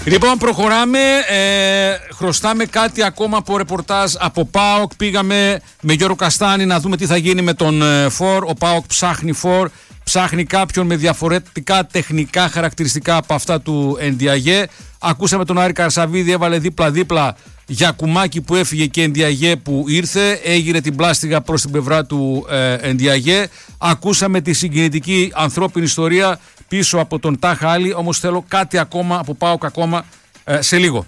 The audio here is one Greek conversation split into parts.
Λοιπόν, προχωράμε. Χρωστάμε κάτι ακόμα από ρεπορτάζ από ΠΑΟΚ. Πήγαμε με Γιώργο Καστάνη να δούμε τι θα γίνει με τον Φορ. Ο ΠΑΟΚ ψάχνει Φορ. Ψάχνει κάποιον με διαφορετικά τεχνικά χαρακτηριστικά από αυτά του Ενδιαγέ. Ακούσαμε τον Άρη Καρσαβίδη, έβαλε δίπλα-δίπλα Γιακουμάκη που έφυγε και Ενδιαγέ που ήρθε. Έγειρε την πλάστιγα προς την πλευρά του Ενδιαγέ. Ακούσαμε τη συγκινητική ανθρώπινη ιστορία πίσω από τον Τάχα Άλλη. Όμως θέλω κάτι ακόμα από ΠΑΟΚ ακόμα σε λίγο.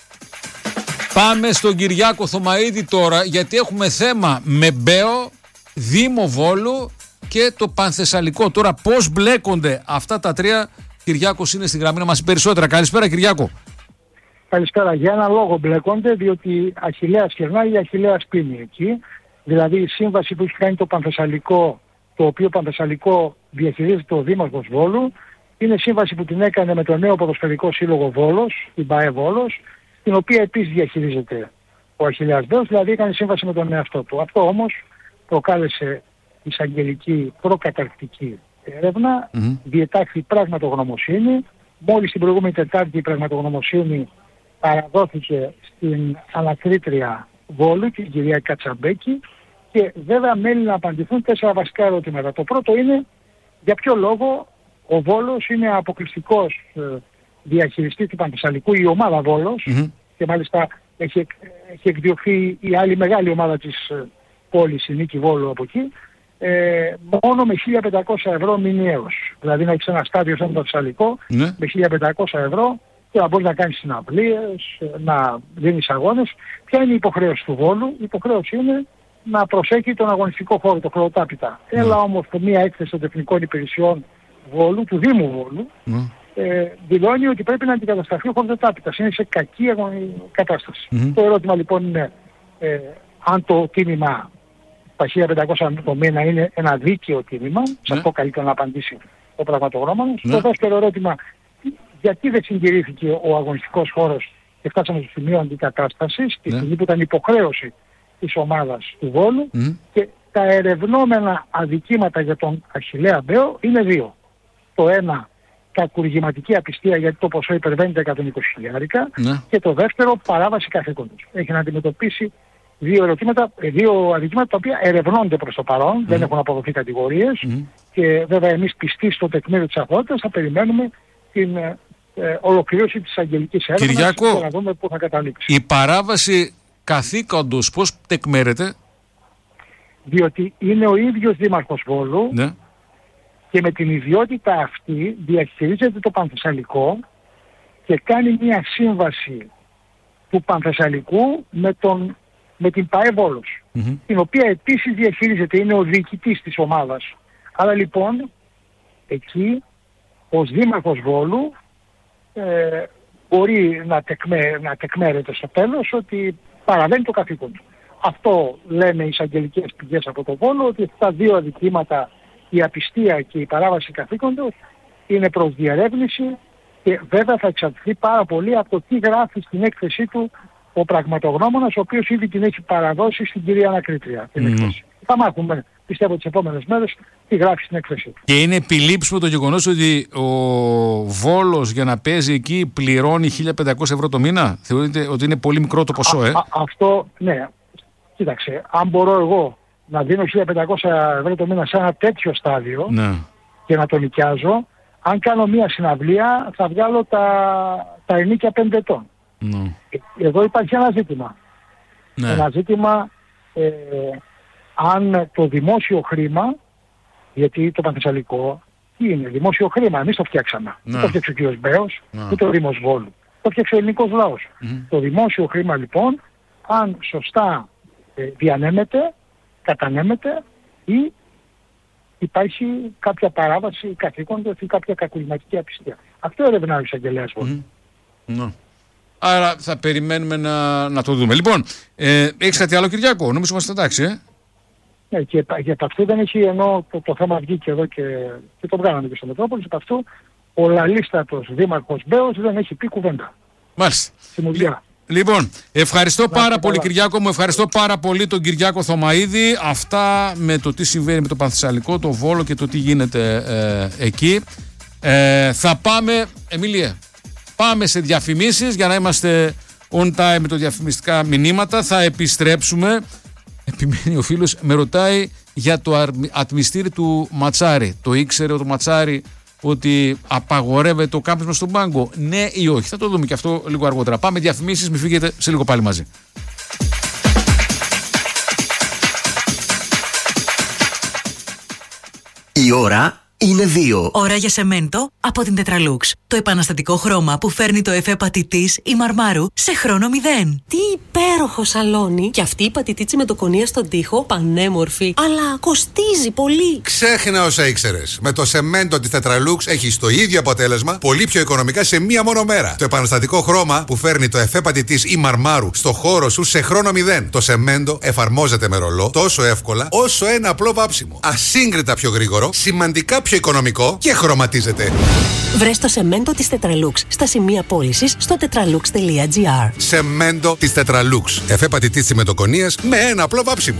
Πάμε στον Κυριάκο Θωμαΐδη τώρα, γιατί έχουμε θέμα με Μπέο, Δήμο Βόλου και το Πανθεσσαλικό. Τώρα πώς μπλέκονται αυτά τα τρία? Κυριάκος είναι στη γραμμή να μας πει περισσότερα. Καλησπέρα Κυριάκο. Καλησπέρα. Για ένα λόγο μπλέκονται, διότι Αχιλλέας κερνάει, η Αχιλλέας πίνει εκεί. Δηλαδή η σύμβαση που έχει κάνει το Πανθεσσαλικό, το οποίο Πανθεσσαλικό διαχειρίζεται ο Δήμαρχος Βόλου, είναι σύμβαση που την έκανε με το νέο ποδοσφαιρικό σύλλογο Βόλος, την ΠΑΕ Βόλος, την οποία επίσης διαχειρίζεται ο Αχιλλέας Μπέος, δηλαδή έκανε σύμβαση με τον εαυτό του. Αυτό όμως προκάλεσε εισαγγελική προκαταρκτική έρευνα, διετάχθη πραγματογνωμοσύνη. Μόλις την προηγούμενη Τετάρτη η πραγματογνωμοσύνη παραδόθηκε στην ανακρίτρια Βόλου, την κυρία Κατσαμπέκη, και βέβαια μένει να απαντηθούν 4 βασικά ερωτήματα. Το πρώτο είναι για ποιο λόγο ο Βόλος είναι αποκλειστικός διαχειριστής του Πανθεσσαλικού, η ομάδα Βόλος, και μάλιστα έχει εκδιωχθεί η άλλη μεγάλη ομάδα της πόλης, η Νίκη Βόλου από εκεί, μόνο με 1.500 ευρώ μηνιαίως. Δηλαδή να έχεις ένα στάδιο σαν το Πανθεσσαλικό με 1.500 ευρώ και να μπορείς να κάνεις συναυλίες, να δίνεις αγώνες. Ποια είναι η υποχρέωση του Βόλου? Η υποχρέωση είναι να προσέχει τον αγωνιστικό χώρο, το χωροτάπητα. Έλα όμως με μια έκθεση των τεχνικών υπηρεσιών Βόλου, του Δήμου Βόλου, δηλώνει ότι πρέπει να αντικατασταθεί ο χωροτάπητας. Είναι σε κακή κατάσταση. Το ερώτημα λοιπόν είναι αν το τίμημα τα 1.500 το μήνα είναι ένα δίκαιο τίμημα, σε αυτό καλύτερα να απαντήσει ο πραγματογνώμονας. Το δεύτερο ερώτημα, γιατί δεν συντηρήθηκε ο αγωνιστικός χώρος και φτάσαμε στο σημείο αντικατάστασης, τη στιγμή που ήταν υποχρέωση της ομάδας του Βόλου, και τα ερευνόμενα αδικήματα για τον Αχιλλέα Μπέο είναι 2. Το ένα, κακουργηματική απιστία, γιατί το ποσό υπερβαίνει τα 120.000, και το δεύτερο, παράβαση καθήκοντος. Έχει να αντιμετωπίσει 2 αδικήματα τα οποία ερευνώνται προς το παρόν, δεν έχουν αποδοθεί κατηγορίες, και βέβαια εμείς πιστοί στο τεκμήριο της αθωότητας θα περιμένουμε την ολοκλήρωση της αγγελικής έρευνας και να δούμε πού θα καταλήξει. Η παράβαση καθήκοντος πώς τεκμέρεται? Διότι είναι ο ίδιος Δήμαρχος Βόλου και με την ιδιότητα αυτή διαχειρίζεται το Πανθεσσαλικό και κάνει μια σύμβαση του Πανθεσσαλικού με την ΠΑΕ Βόλος, την οποία επίσης διαχειρίζεται, είναι ο διοικητής της ομάδας. Άρα λοιπόν εκεί ως Δήμαρχος Βόλου μπορεί να τεκμέρεται στο τέλος ότι παραβαίνει το καθήκον του. Αυτό λένε οι εισαγγελικές πηγές από το Βόλο, ότι αυτά 2 αδικήματα, η απιστία και η παράβαση καθήκοντος, είναι προς διερεύνηση, και βέβαια θα εξαρτηθεί πάρα πολύ από το τι γράφει στην έκθεσή του ο πραγματογνώμονας, ο οποίος ήδη την έχει παραδώσει στην κυρία ανακρίτρια την έκθεση. Θα μάθουμε, πιστεύω, τις επόμενες μέρες τι γράφει στην έκθεσή του. Και είναι επιλήψιμο το γεγονός ότι ο Βόλος για να παίζει εκεί πληρώνει 1.500 ευρώ το μήνα? Θεωρείτε ότι είναι πολύ μικρό το ποσό? Αυτό, ναι. Κοίταξε, αν μπορώ εγώ να δίνω 1.500 ευρώ το μήνα σε ένα τέτοιο στάδιο και να το νοικιάζω, αν κάνω μια συναυλία θα βγάλω τα ενίκια 5 ετών. Εδώ υπάρχει ένα ζήτημα. Ένα ζήτημα αν το δημόσιο χρήμα, γιατί το Πανθεσσαλικό τι είναι, δημόσιο χρήμα, εμείς το φτιάξαμε. Δεν το φτιάξε ο κ. Μπέος, ούτε ο Δήμος Βόλου. Το φτιάξε ο ελληνικός λαός. Το δημόσιο χρήμα λοιπόν, αν σωστά διανέμεται, κατανέμεται, ή υπάρχει κάποια παράβαση καθήκοντος ή κάποια κακουργηματική απιστία. Αυτό ερευνά ο εισαγγελέας Βόλου. Άρα θα περιμένουμε να το δούμε. Λοιπόν, έχεις κάτι άλλο, Κυριάκο? Νομίζω είμαστε εντάξει, Ναι, και για αυτό δεν έχει, ενώ το θέμα βγήκε εδώ και το βγάλανε και στο Μετρόπολη, από αυτό ο λαλίστατος Δήμαρχος Μπέος δεν έχει πει κουβέντα. Μάλιστα. Λοιπόν, ευχαριστώ πάρα πολύ, Κυριάκο μου, ευχαριστώ πάρα πολύ τον Κυριάκο Θωμαΐδη. Αυτά με το τι συμβαίνει με το Πανθεσσαλικό, το Βόλο και το τι γίνεται εκεί. Θα πάμε, Εμίλιε, Πάμε σε διαφημίσεις για να είμαστε on time με το διαφημιστικά μηνύματα. Θα επιστρέψουμε. Επιμένει ο φίλος, με ρωτάει για το ατμιστήρι του Ματσάρη. Το ήξερε το Ματσάρη ότι απαγορεύεται το κάπνισμα στον πάγκο? Ναι ή όχι? Θα το δούμε και αυτό λίγο αργότερα. Πάμε διαφημίσεις, μην φύγετε, σε λίγο πάλι μαζί. Η ώρα είναι 2. Ώρα για σεμέντο από την Tetralux. Το επαναστατικό χρώμα που φέρνει το εφέ πατητής ή μαρμάρου σε χρόνο 0. Τι υπέροχο σαλόνι! Και αυτή η πατητίτσι με το κονία στον τοίχο, πανέμορφη. Αλλά κοστίζει πολύ. Ξέχνα όσα ήξερες. Με το σεμέντο της Tetralux έχεις το ίδιο αποτέλεσμα, πολύ πιο οικονομικά σε μία μόνο μέρα. Το επαναστατικό χρώμα που φέρνει το εφέ πατητής ή μαρμάρου στο χώρο σου σε χρόνο 0. Το σεμέντο εφαρμόζεται με ρολό τόσο εύκολα όσο ένα απλό βάψιμο. Ασύγκριτα πιο γρήγορο, σημαντικά πιο οικονομικό και χρωματίζεται. Βρες το σεμέντο της Tetralux στα σημεία πώλησης στο tetralux.gr. Σεμέντο της Tetralux. Εφέ πατητής συμμετοκονίας με ένα απλό βάψιμο.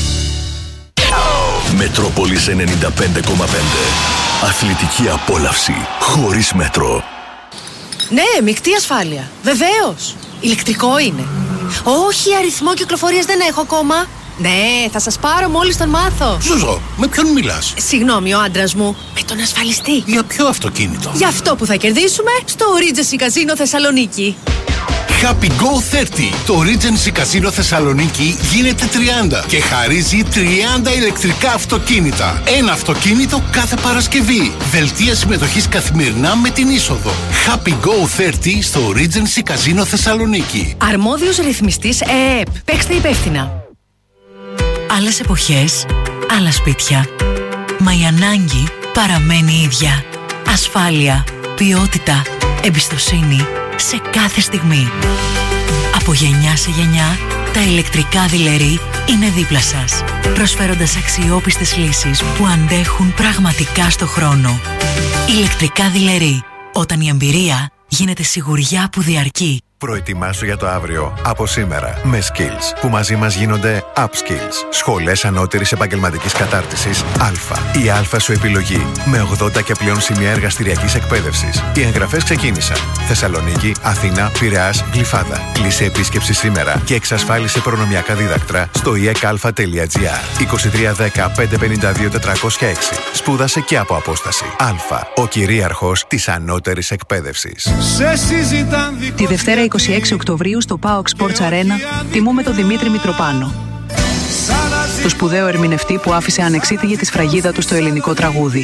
Μετρόπολης 95,5. Αθλητική απόλαυση χωρίς μέτρο. Ναι, μεικτή ασφάλεια. Βεβαίως. Ηλεκτρικό είναι. Όχι, αριθμό κυκλοφορίας δεν έχω ακόμα. Ναι, θα σας πάρω μόλις τον μάθω. Ζουζό, με ποιον μιλάς? Συγγνώμη, ο άντρας μου. Με τον ασφαλιστή. Για ποιο αυτοκίνητο? Για αυτό που θα κερδίσουμε στο Regency Casino Θεσσαλονίκη. Happy Go 30. Το Regency Casino Θεσσαλονίκη γίνεται 30 και χαρίζει 30 ηλεκτρικά αυτοκίνητα. Ένα αυτοκίνητο κάθε Παρασκευή. Δελτία συμμετοχής καθημερινά με την είσοδο. Happy Go 30 στο Regency Casino Θεσσαλονίκη. Αρμόδιος ρυθμιστής ΕΕΠ. Παίξτε υπεύθυνα. Άλλες εποχές, άλλα σπίτια. Μα η ανάγκη παραμένει η ίδια. Ασφάλεια, ποιότητα, εμπιστοσύνη σε κάθε στιγμή. Από γενιά σε γενιά, τα ηλεκτρικά δειλερί είναι δίπλα σας, προσφέροντας αξιόπιστες λύσεις που αντέχουν πραγματικά στο χρόνο. Ηλεκτρικά δειλερί, όταν η εμπειρία γίνεται σιγουριά που διαρκεί. Προετοιμάσου για το αύριο από σήμερα με Skills, που μαζί μας γίνονται Upskills. Σχολές ανώτερης επαγγελματικής κατάρτισης Α. Η Α σου επιλογή με 80 και πλέον σημεία εργαστηριακής εκπαίδευσης. Οι εγγραφές ξεκίνησαν. Θεσσαλονίκη, Αθήνα, Πειραιάς, Γλυφάδα. Κλείσε επίσκεψη σήμερα και εξασφάλισε προνομιακά δίδακτρα στο eekalfa.gr. 2310 552 406. Σπούδασε και από απόσταση. Α. Ο κυρίαρχος της ανώτερης εκπαίδευσης. Τη Δευτέρα 26 Οκτωβρίου στο PAOK Sports Arena τιμούμε τον Δημήτρη Μητροπάνο, το σπουδαίο ερμηνευτή που άφησε ανεξίτηλη τη σφραγίδα του στο ελληνικό τραγούδι.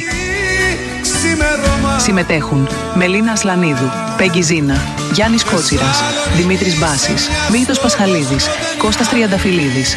Συμμετέχουν Μελίνα Ασλανίδου, Πέγγι Ζίνα, Γιάννης Κότσιρας, Δημήτρης Μπάσης, Μίλτος Πασχαλίδης, Κώστας Τριανταφυλλίδης.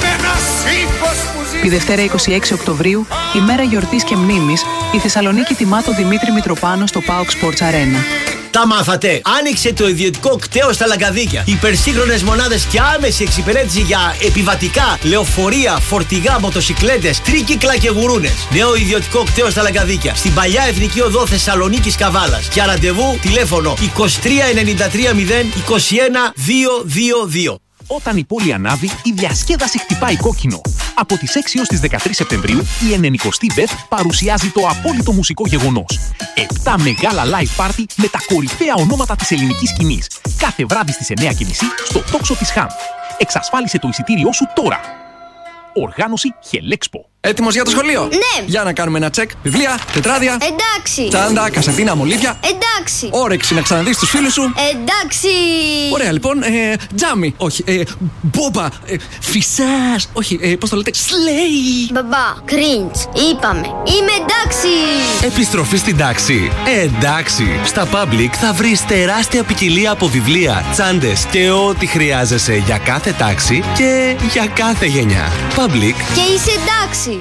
Τη Δευτέρα 26 Οκτωβρίου, ημέρα γιορτής και μνήμης, η Θεσσαλονίκη τιμά τον Δημήτρη Μητροπάνο στο PAOK Sports Arena. Τα μάθατε! Άνοιξε το ιδιωτικό κτέο στα Λαγκαδίκια. Υπερσύγχρονες μονάδες και άμεση εξυπηρέτηση για επιβατικά, λεωφορεία, φορτηγά, μοτοσικλέτες, τρίκυκλα και γουρούνες. Νέο ιδιωτικό κτέο στα Λαγκαδίκια. Στην παλιά Εθνική Οδό Θεσσαλονίκης Καβάλας. Για ραντεβού τηλέφωνο 23 93 0 21 222. Όταν η πόλη ανάβει, η διασκέδαση χτυπάει κόκκινο. Από τις 6 έως τις 13 Σεπτεμβρίου, η 90η ΒΕΘ παρουσιάζει το απόλυτο μουσικό γεγονός. 7 μεγάλα live party με τα κορυφαία ονόματα της ελληνικής σκηνής. Κάθε βράδυ στις 9:30 στο τόξο της ΧΑΜ. Εξασφάλισε το εισιτήριό σου τώρα. Οργάνωση Χελέξπο. Έτοιμος για το σχολείο? Ναι. Για να κάνουμε ένα τσεκ. Βιβλία, τετράδια. Εντάξει. Τσάντα, κασετίνα, μολύβια. Εντάξει. Όρεξη να ξαναδείς τους φίλους σου. Εντάξει. Ωραία, λοιπόν. Τζάμι. Όχι. Μπόμπα. Φυσάς. Όχι. Πώς το λέτε? Σλέι. Μπαμπά. Κριντς. Είπαμε. Είμαι εντάξει. Επιστροφή στην τάξη. Εντάξει. Στα Public θα βρεις τεράστια ποικιλία από βιβλία, τσάντες και ό,τι χρειάζεσαι για κάθε τάξη και για κάθε γενιά. Public. Και είσαι εντάξει.